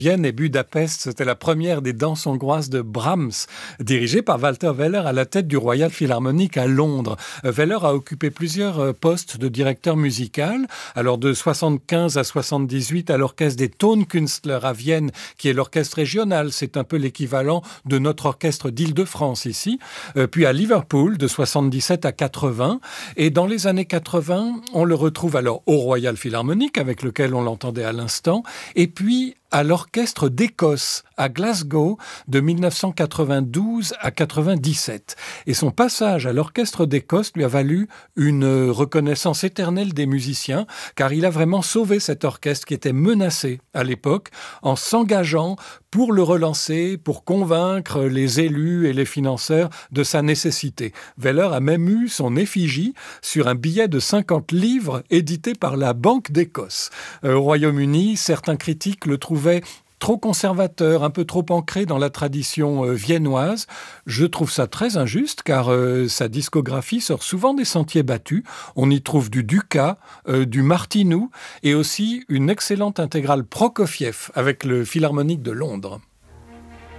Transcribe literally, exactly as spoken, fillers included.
Vienne et Budapest, c'était la première des danses hongroises de Brahms, dirigée par Walter Weller à la tête du Royal Philharmonic à Londres. Weller a occupé plusieurs postes de directeur musical, alors de soixante-quinze à soixante-dix-huit à l'orchestre des Tonkünstler à Vienne, qui est l'orchestre régional, c'est un peu l'équivalent de notre orchestre d'Île-de-France ici, puis à Liverpool de soixante-dix-sept à quatre-vingts, et dans les années quatre-vingts, on le retrouve alors au Royal Philharmonic, avec lequel on l'entendait à l'instant, et puis à l'Orchestre d'Écosse, à Glasgow, de mille neuf cent quatre-vingt-douze à quatre-vingt-dix-sept. Et son passage à l'Orchestre d'Écosse lui a valu une reconnaissance éternelle des musiciens, car il a vraiment sauvé cet orchestre qui était menacé à l'époque, en s'engageant pour le relancer, pour convaincre les élus et les financeurs de sa nécessité. Weller a même eu son effigie sur un billet de cinquante livres édité par la Banque d'Écosse. Euh, au Royaume-Uni, certains critiques le trouvaient trop conservateur, un peu trop ancré dans la tradition euh, viennoise. Je trouve ça très injuste car euh, sa discographie sort souvent des sentiers battus. On y trouve du Dukas, euh, du Martinou et aussi une excellente intégrale Prokofiev avec le Philharmonique de Londres.